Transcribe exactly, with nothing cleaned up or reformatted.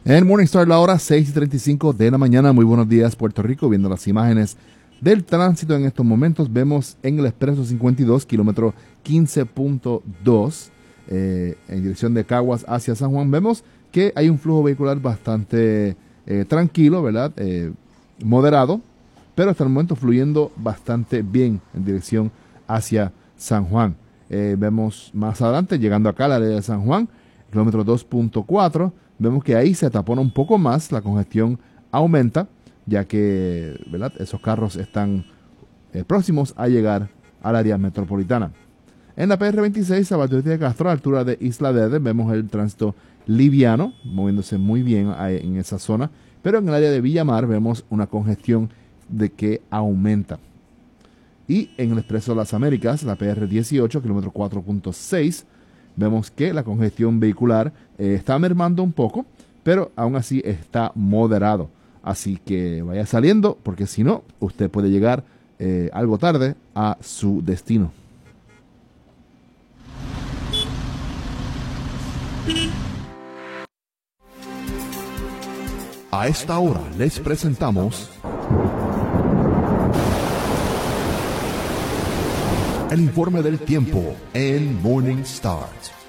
En Morningstar, la hora seis y treinta y cinco de la mañana. Muy buenos días, Puerto Rico. Viendo las imágenes del tránsito en estos momentos, vemos en el Expreso cincuenta y dos, kilómetro quince punto dos, eh, en dirección de Caguas hacia San Juan. Vemos que hay un flujo vehicular bastante eh, tranquilo, ¿verdad? Eh, moderado, pero hasta el momento fluyendo bastante bien en dirección hacia San Juan. Eh, vemos más adelante, llegando acá a la área de San Juan, kilómetro dos punto cuatro, vemos que ahí se tapona un poco más, la congestión aumenta, ya que, ¿verdad?, esos carros están eh, próximos a llegar al área metropolitana. En la P R veintiséis, a Valdeoriotti de Castro, a la altura de Isla Verde, vemos el tránsito liviano, moviéndose muy bien en esa zona, pero en el área de Villamar vemos una congestión de que aumenta. Y en el Expreso de las Américas, la P R dieciocho, kilómetro cuatro punto seis, vemos que la congestión vehicular eh, está mermando un poco, pero aún así está moderado. Así que vaya saliendo, porque si no, usted puede llegar eh, algo tarde a su destino. A esta hora les presentamos el informe del tiempo en Morning Start.